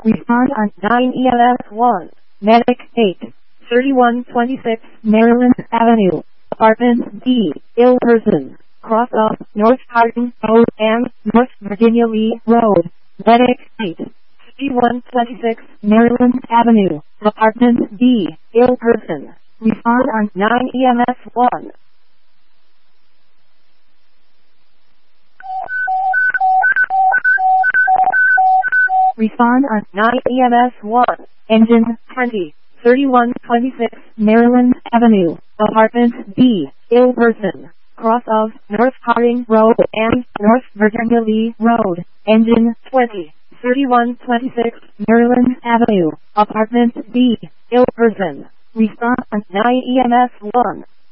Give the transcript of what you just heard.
Respond on 9 EMS 1. Medic 8. 3126 Maryland Avenue. Apartment D. Ill person. Cross off North Harding Road and North Virginia Lee Road. Medic 8. 3126 Maryland Avenue. Apartment D. Ill person. Respond on 9 EMS 1. Respond on 9 EMS 1. Engine 20. 3126 Maryland Avenue. Apartment B. Ill person. Cross of North Harding Road and North Virginia Lee Road. Engine 20. 3126 Maryland Avenue. Apartment B. Ill person. Respond on 9 EMS 1.